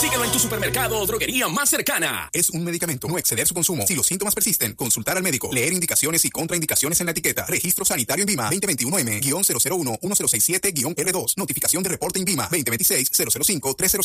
Consíguelo en tu supermercado o droguería más cercana. Es un medicamento. No exceder su consumo. Si los síntomas persisten, consultar al médico. Leer indicaciones y contraindicaciones en la etiqueta. Registro Sanitario INVIMA 2021M-001-1067-R2. Notificación de reporte INVIMA 2026-005-305.